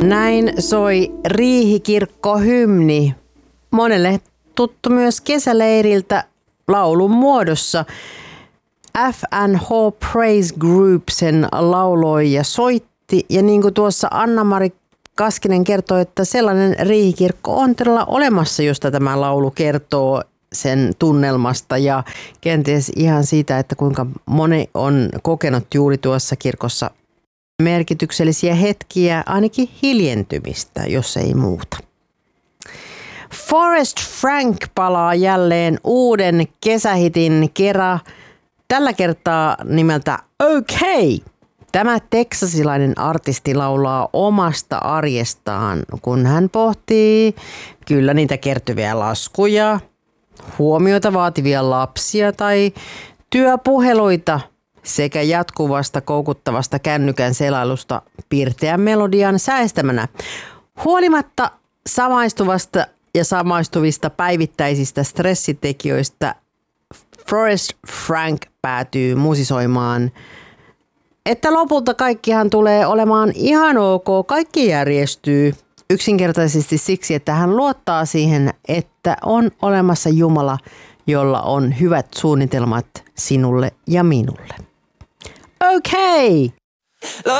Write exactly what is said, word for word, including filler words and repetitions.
Näin soi riihikirkkohymni. Monelle tuttu myös kesäleiriltä laulun muodossa. F and H Praise Group sen lauloi ja soitti. Ja niin kuin tuossa Anna-Mari Kaskinen kertoi, että sellainen riihikirkko on todella olemassa, josta tämä laulu kertoo sen tunnelmasta ja kenties ihan siitä, että kuinka moni on kokenut juuri tuossa kirkossa merkityksellisiä hetkiä, ainakin hiljentymistä, jos ei muuta. Forrest Frank palaa jälleen uuden kesähitin kerran, tällä kertaa nimeltä OK. Tämä teksasilainen artisti laulaa omasta arjestaan, kun hän pohtii kyllä niitä kertyviä laskuja, huomiota vaativia lapsia tai työpuheluita sekä jatkuvasta koukuttavasta kännykän selailusta pirteän melodian säestämänä. Huolimatta samaistuvasta ja samaistuvista päivittäisistä stressitekijöistä Forrest Frank päätyy musisoimaan, että lopulta kaikkihan tulee olemaan ihan ok, kaikki järjestyy. Yksinkertaisesti siksi, että hän luottaa siihen, että on olemassa Jumala, jolla on hyvät suunnitelmat sinulle ja minulle. Okay.